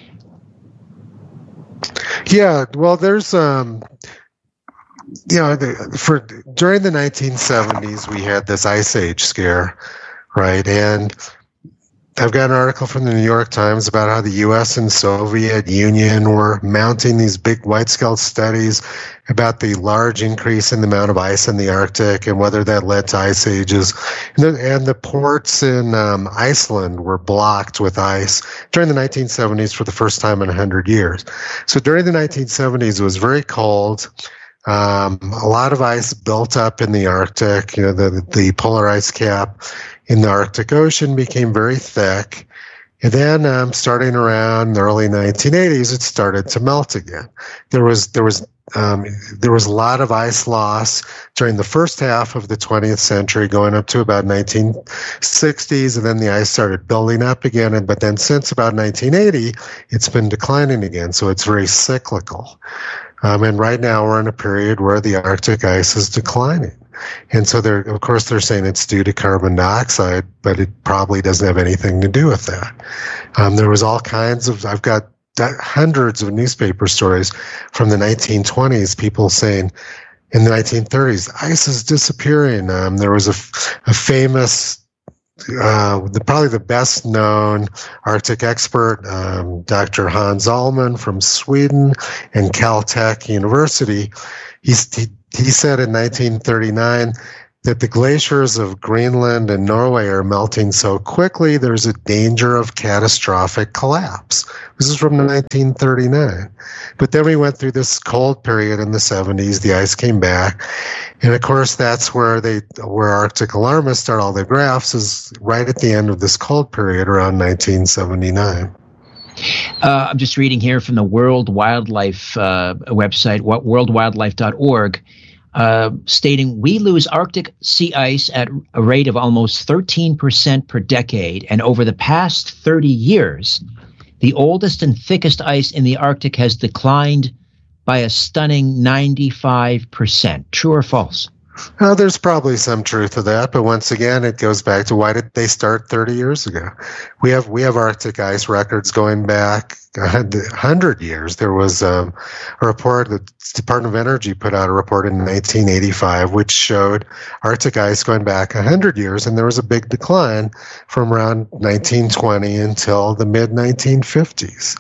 Yeah, well, there's, um, you know, the, for during the nineteen seventies, we had this ice age scare, right? And I've got an article from the New York Times about how the U S and Soviet Union were mounting these big wide-scale studies about the large increase in the amount of ice in the Arctic and whether that led to ice ages. And the, and the ports in um, Iceland were blocked with ice during the nineteen seventies for the first time in one hundred years. So during the nineteen seventies, it was very cold. Um, a lot of ice built up in the Arctic. You know, the, the polar ice cap in the Arctic Ocean became very thick. And then, um, starting around the early nineteen eighties, it started to melt again. There was, there was, um, there was a lot of ice loss during the first half of the twentieth century, going up to about nineteen sixties, and then the ice started building up again. And, but then since about nineteen eighty, it's been declining again. So it's very cyclical. Um, and right now we're in a period where the Arctic ice is declining. And so they're, of course, they're saying it's due to carbon dioxide, but it probably doesn't have anything to do with that. Um, there was all kinds of, I've got hundreds of newspaper stories from the nineteen twenties, people saying in the nineteen thirties, ice is disappearing. Um, there was a, a famous, uh, the, probably the best known Arctic expert, um, Doctor Hans Ullman from Sweden and Caltech University. He's, he, he said in nineteen thirty-nine that the glaciers of Greenland and Norway are melting so quickly there's a danger of catastrophic collapse. This is from nineteen thirty-nine. But then we went through this cold period in the seventies. The ice came back. And of course, that's where they, where Arctic alarmists start all their graphs, is right at the end of this cold period around nineteen seventy-nine. Uh, I'm just reading here from the World Wildlife uh, website, what world wildlife dot org. Uh, stating, we lose Arctic sea ice at a rate of almost thirteen percent per decade. And over the past thirty years, the oldest and thickest ice in the Arctic has declined by a stunning ninety-five percent. True or false? Well, there's probably some truth to that, but once again, it goes back to why did they start thirty years ago? We have we have Arctic ice records going back one hundred years. There was um, a report, the Department of Energy put out a report in nineteen eighty-five, which showed Arctic ice going back one hundred years, and there was a big decline from around nineteen twenty until the mid nineteen fifties.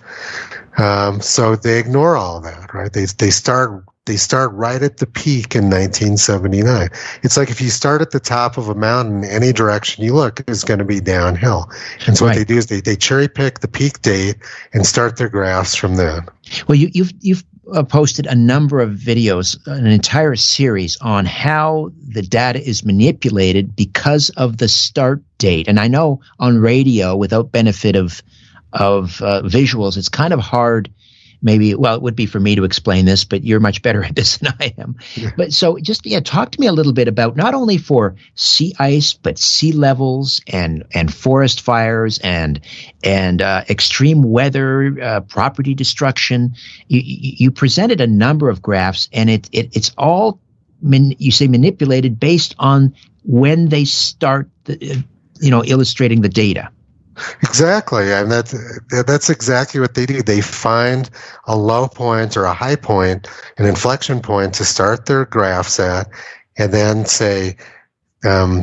Um, so they ignore all that, right? They they start they start right at the peak in nineteen seventy-nine. It's like if you start at the top of a mountain, any direction you look is going to be downhill. And so right. What they do is they, they cherry pick the peak date and start their graphs from then. Well, you, you've you've uh, posted a number of videos, an entire series on how the data is manipulated because of the start date. And I know on radio, without benefit of of uh, visuals, it's kind of hard. Maybe, well, it would be for me to explain this, but you're much better at this than I am. Yeah. But so just, yeah, talk to me a little bit about not only for sea ice, but sea levels and, and forest fires and, and, uh, extreme weather, uh, property destruction. You, you presented a number of graphs, and it, it it's all, man, you say manipulated based on when they start, the, you know, illustrating the data. Exactly, and that's that's exactly what they do. They find a low point or a high point, an inflection point to start their graphs at, and then say, um,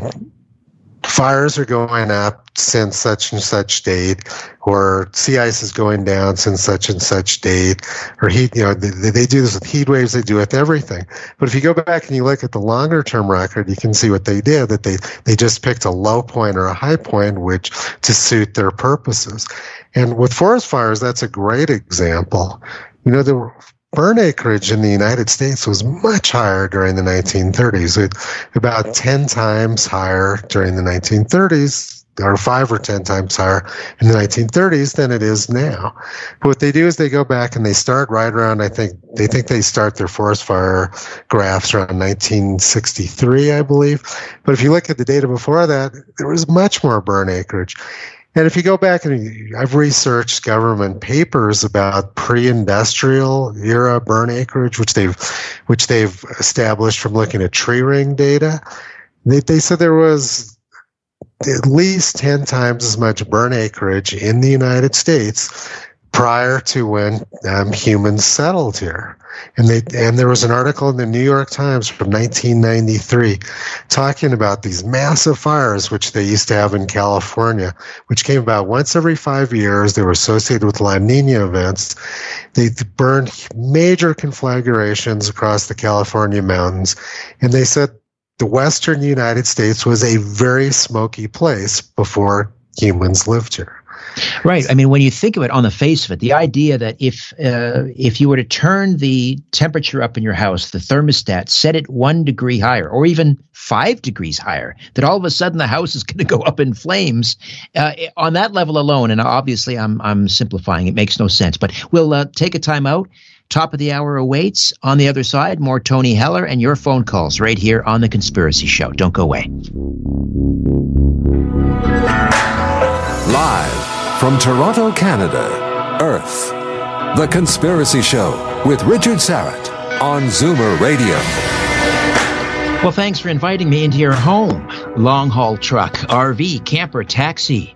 fires are going up since such and such date, or sea ice is going down since such and such date, or heat, you know, they, they do this with heat waves, they do it with everything. But if you go back and you look at the longer term record, you can see what they did, that they, they just picked a low point or a high point, which to suit their purposes. And with forest fires, that's a great example. You know, the burn acreage in the United States was much higher during the nineteen thirties, it, about ten times higher during the nineteen thirties, or five or ten times higher in the nineteen thirties than it is now. But what they do is they go back and they start right around, I think, they think they start their forest fire graphs around nineteen sixty-three, I believe. But if you look at the data before that, there was much more burn acreage. And if you go back and I've researched government papers about pre-industrial era burn acreage, which they've, which they've established from looking at tree ring data, they, they said there was at least ten times as much burn acreage in the United States prior to when um, humans settled here. And they and there was an article in the New York Times from nineteen ninety-three talking about these massive fires which they used to have in California, which came about once every five years. They were associated with La Nina events. They burned major conflagrations across the California mountains, and they said the western United States was a very smoky place before humans lived here. Right. I mean, when you think of it on the face of it, the idea that if uh, if you were to turn the temperature up in your house, the thermostat, set it one degree higher or even five degrees higher, that all of a sudden the house is going to go up in flames uh, on that level alone. And obviously I'm I'm simplifying. It makes no sense. But we'll uh, take a time out. Top of the hour awaits. On the other side, more Tony Heller and your phone calls right here on The Conspiracy Show. Don't go away. Live from Toronto, Canada, Earth, The Conspiracy Show with Richard Syrett on Zoomer Radio. Well, thanks for inviting me into your home. Long-haul truck, R V, camper, taxi.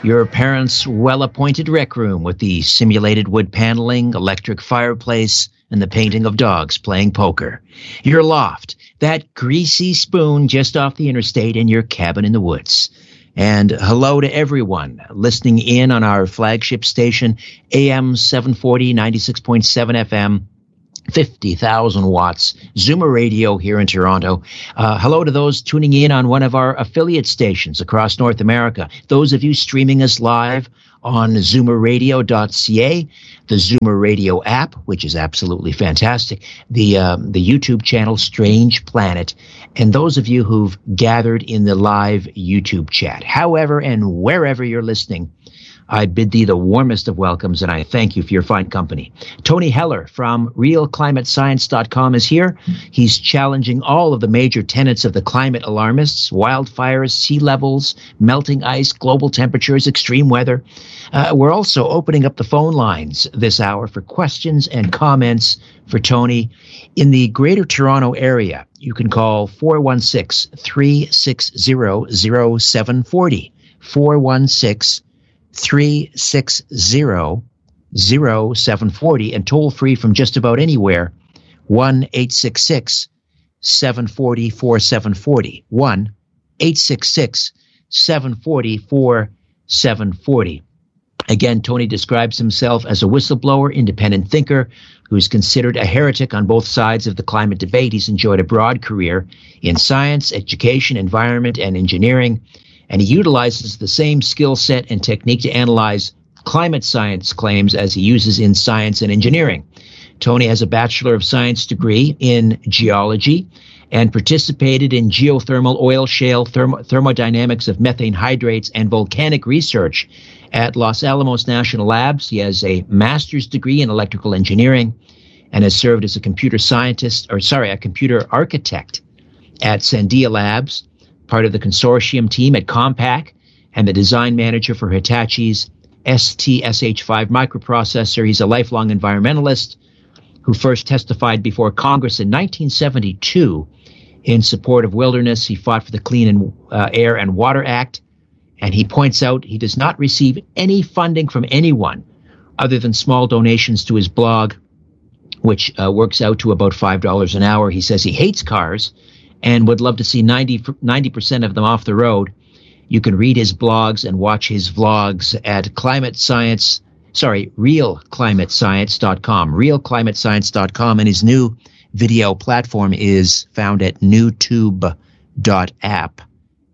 Your parents' well-appointed rec room with the simulated wood paneling, electric fireplace, and the painting of dogs playing poker. Your loft, that greasy spoon just off the interstate, and your cabin in the woods. And hello to everyone listening in on our flagship station, A M seven forty, ninety-six point seven F M, fifty thousand watts, Zoomer Radio here in Toronto. Uh, hello to those tuning in on one of our affiliate stations across North America. Those of you streaming us live on zoomer radio dot c a, the Zoomer Radio app, which is absolutely fantastic, the um, the YouTube channel Strange Planet, and those of you who've gathered in the live YouTube chat. However and wherever you're listening, I bid thee the warmest of welcomes, and I thank you for your fine company. Tony Heller from real climate science dot com is here. He's challenging all of the major tenets of the climate alarmists: wildfires, sea levels, melting ice, global temperatures, extreme weather. Uh, we're also opening up the phone lines this hour for questions and comments for Tony. In the Greater Toronto area, you can call four one six, three six zero, zero seven four zero, four one six, three six zero, zero seven four zero, and toll free from just about anywhere, one eight six six, seven four zero, four seven four zero, one eight six six, seven four zero, four seven four zero. Again, Tony describes himself as a whistleblower, independent thinker who's considered a heretic on both sides of the climate debate. He's enjoyed a broad career in science, education, environment, and engineering, and he utilizes the same skill set and technique to analyze climate science claims as he uses in science and engineering. Tony has a Bachelor of Science degree in geology and participated in geothermal, oil shale, thermo- thermodynamics of methane hydrates, and volcanic research at Los Alamos National Labs. He has a master's degree in electrical engineering and has served as a computer scientist, or sorry, a computer architect at Sandia Labs, part of the consortium team at Compaq, and the design manager for Hitachi's S T S H five microprocessor. He's a lifelong environmentalist who first testified before Congress in nineteen seventy-two in support of wilderness. He fought for the Clean and, uh, Air and Water Act, and he points out he does not receive any funding from anyone other than small donations to his blog, which uh, works out to about five dollars an hour. He says he hates cars and would love to see ninety percent of them off the road. You can read his blogs and watch his vlogs at Climate Science, sorry, real climate science dot com, real climate science dot com, and his new video platform is found at newtube dot app,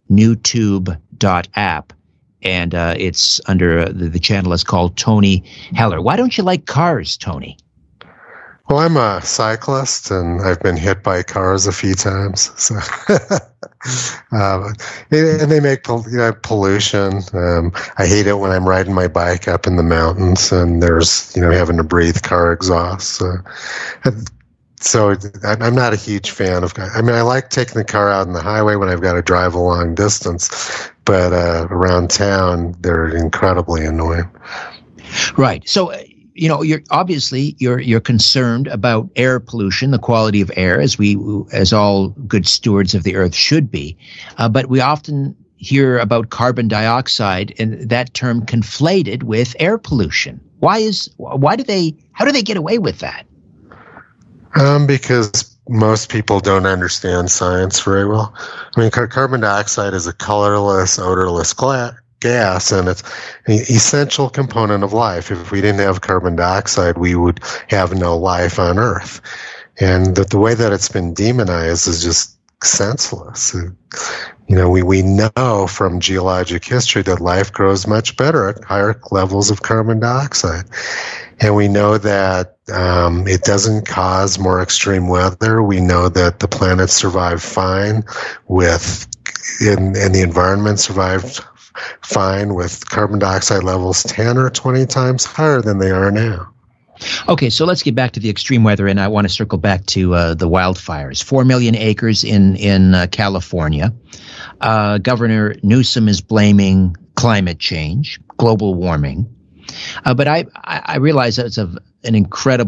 newtube dot app, and uh, it's under, uh, the, the channel is called Tony Heller. Why don't you like cars, Tony? Well, I'm a cyclist, and I've been hit by cars a few times. So, um, and they make you know, pollution. Um, I hate it when I'm riding my bike up in the mountains, and there's you know having to breathe car exhaust. So, so I'm not a huge fan of. I mean, I like taking the car out on the highway when I've got to drive a long distance, but uh, around town they're incredibly annoying. Right. So. Uh, You know, you're obviously you're you're concerned about air pollution, the quality of air, as we as all good stewards of the earth should be. Uh, but we often hear about carbon dioxide and that term conflated with air pollution. Why is why do they how do they get away with that? Um, because most people don't understand science very well. I mean, car- carbon dioxide is a colorless, odorless glass. gas, and it's an essential component of life. If we didn't have carbon dioxide, we would have no life on Earth. And the, the way that it's been demonized is just senseless. You know, we, we know from geologic history that life grows much better at higher levels of carbon dioxide. And we know that um, it doesn't cause more extreme weather. We know that the planet survived fine with, and, and the environment survived fine with carbon dioxide levels ten or twenty times higher than they are now. Okay, so let's get back to the extreme weather, and I want to circle back to uh, the wildfires. Four million acres in, in uh, California. Uh, Governor Newsom is blaming climate change, global warming. Uh, but I, I realize that's a, an incredible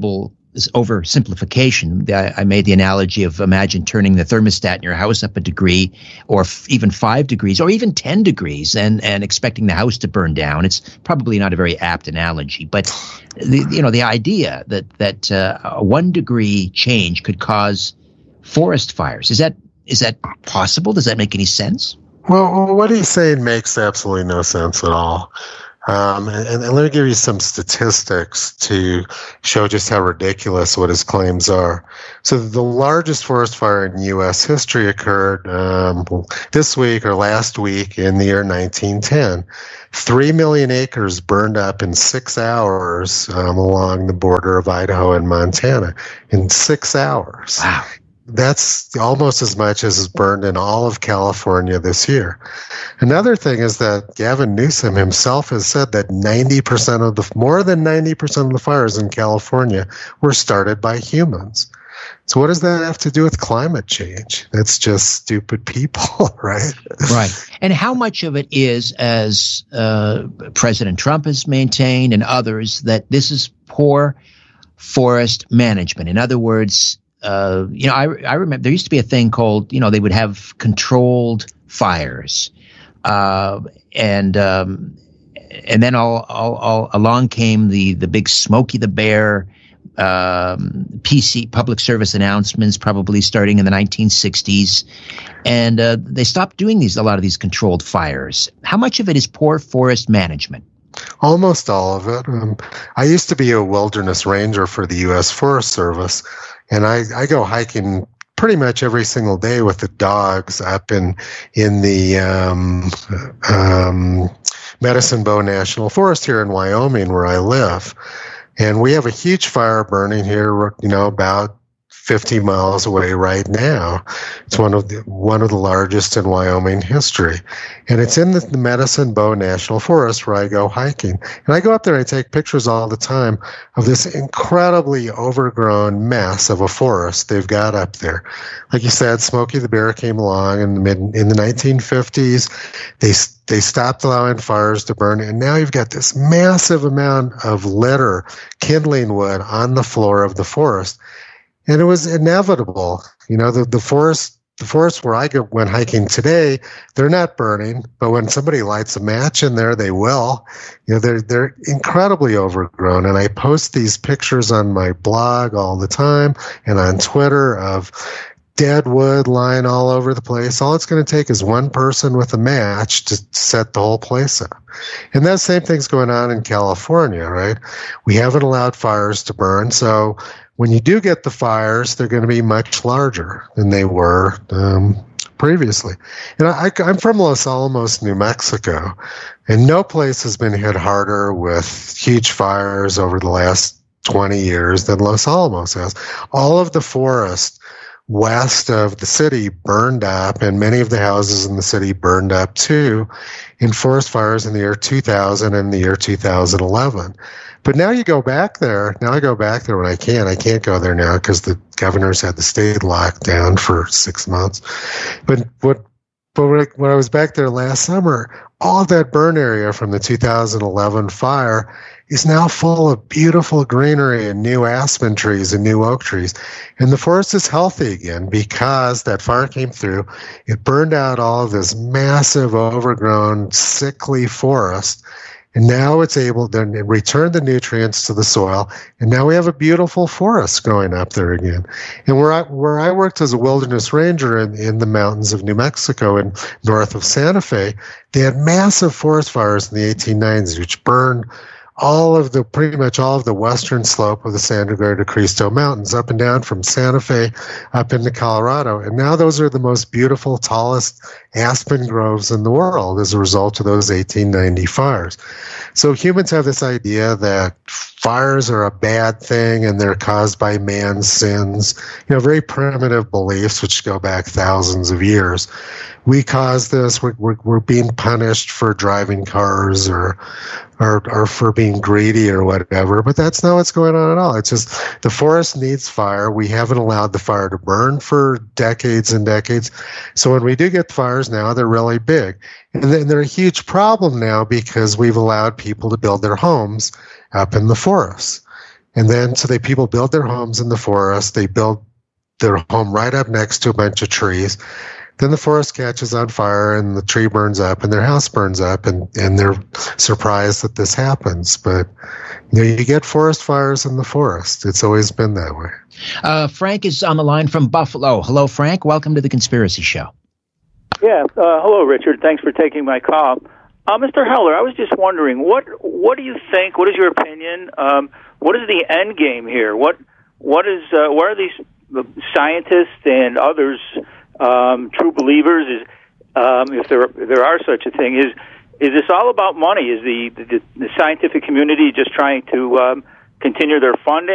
oversimplification. I, I made the analogy of imagine turning the thermostat in your house up a degree, or f- even five degrees, or even ten degrees, and and expecting the house to burn down. It's probably not a very apt analogy, but the, you know the idea that that uh, a one degree change could cause forest fires, is that is that possible? Does that make any sense? Well, what he's saying makes absolutely no sense at all. Um, and, and let me give you some statistics to show just how ridiculous what his claims are. So the largest forest fire in U S history occurred um, this week or last week in the year nineteen ten. Three million acres burned up in six hours um, along the border of Idaho and Montana. In six hours. Wow. That's almost as much as is burned in all of California this year. Another thing is that Gavin Newsom himself has said that ninety percent of the, more than ninety percent of the fires in California were started by humans. So what does that have to do with climate change? That's just stupid people, right? Right. And how much of it is, as uh, President Trump has maintained and others, that this is poor forest management? In other words, Uh, you know, I, I remember there used to be a thing called, you know, they would have controlled fires. Uh, and um, and then all, all, all along came the, the big Smokey the Bear um, P C, public service announcements, probably starting in the nineteen sixties. And uh, they stopped doing these a lot of these controlled fires. How much of it is poor forest management? Almost all of it. Um, I used to be a wilderness ranger for the U S Forest Service. And I, I go hiking pretty much every single day with the dogs up in in the um, um, Medicine Bow National Forest here in Wyoming, where I live. And we have a huge fire burning here, you know, about fifty miles away right now. It's one of the one of the largest in Wyoming history, and it's in the, the Medicine Bow National Forest where I go hiking. And I go up there and I take pictures all the time of this incredibly overgrown mess of a forest they've got up there. Like you said, Smokey the Bear came along in the mid in the nineteen fifties. They they stopped allowing fires to burn, and now you've got this massive amount of litter, kindling wood on the floor of the forest. And it was inevitable. You know, the, the forest, the forest where I go, went hiking today, they're not burning, but when somebody lights a match in there, they will. You know, they're, they're incredibly overgrown. And I post these pictures on my blog all the time and on Twitter of dead wood lying all over the place. All it's going to take is one person with a match to set the whole place up. And that same thing's going on in California, right? We haven't allowed fires to burn, so when you do get the fires, they're going to be much larger than they were um, previously. And I, I'm from Los Alamos, New Mexico, and no place has been hit harder with huge fires over the last twenty years than Los Alamos has. All of the forest west of the city burned up, and many of the houses in the city burned up too in forest fires in the year two thousand and the year two thousand eleven. But now you go back there. Now I go back there when I can. I can't go there now because the governor's had the state locked down for six months. But what, but when I was back there last summer, all of that burn area from the two thousand eleven fire is now full of beautiful greenery and new aspen trees and new oak trees. And the forest is healthy again because that fire came through. It burned out all of this massive, overgrown, sickly forest. And now it's able to return the nutrients to the soil. And now we have a beautiful forest growing up there again. And where I, where I worked as a wilderness ranger in, in the mountains of New Mexico and north of Santa Fe, they had massive forest fires in the eighteen nineties, which burned all of the, pretty much all of the western slope of the San Diego de Cristo Mountains, up and down from Santa Fe up into Colorado. And now those are the most beautiful, tallest aspen groves in the world as a result of those eighteen ninety fires. So humans have this idea that fires are a bad thing and they're caused by man's sins, you know, very primitive beliefs which go back thousands of years. We caused this, we're, we're, we're being punished for driving cars or, or or for being greedy or whatever, but that's not what's going on at all. It's just the forest needs fire. We haven't allowed the fire to burn for decades and decades. So when we do get fires now, they're really big. And then they're a huge problem now because we've allowed people to build their homes up in the forest. And then, so they people build their homes in the forest. They build their home right up next to a bunch of trees. Then the forest catches on fire and the tree burns up and their house burns up, and, and they're surprised that this happens. But you know, you get forest fires in the forest. It's always been that way. Uh, Frank is on the line from Buffalo. Hello, Frank. Welcome to the Conspiracy Show. Yeah. Uh, hello, Richard. Thanks for taking my call. Uh, Mister Heller, I was just wondering, what what do you think, what is your opinion, um, what is the end game here? What what is, uh, where are these scientists and others Um, true believers, is um, if there if there are such a thing, is is this all about money? Is the the, the scientific community just trying to um, continue their funding?